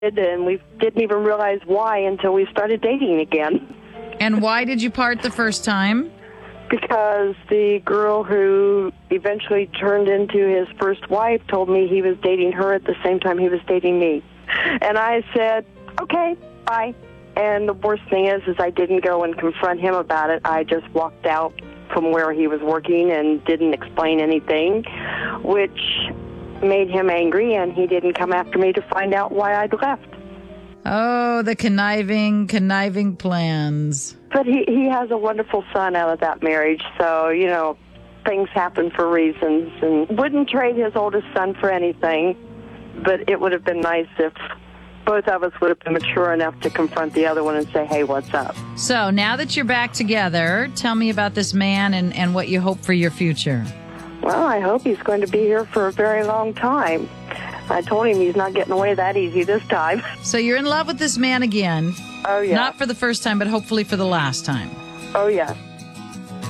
and we didn't even realize why until we started dating again. And why did you part the first time? Because the girl who eventually turned into his first wife told me he was dating her at the same time he was dating me. And I said, okay, bye. And the worst thing is I didn't go and confront him about it. I just walked out from where he was working and didn't explain anything, which made him angry, and he didn't come after me to find out why I'd left. Oh, the conniving plans. But he has a wonderful son out of that marriage, so, things happen for reasons, and wouldn't trade his oldest son for anything, but it would have been nice if both of us would have been mature enough to confront the other one and say, hey, what's up? So now that you're back together, tell me about this man and what you hope for your future. Well, I hope he's going to be here for a very long time. I told him he's not getting away that easy this time. So you're in love with this man again. Oh, yeah. Not for the first time, but hopefully for the last time. Oh, yeah.